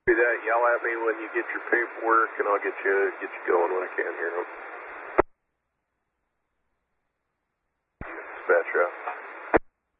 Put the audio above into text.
Do that. Yell at me when you get your paperwork, and I'll get you going when I can here. Dispatch out.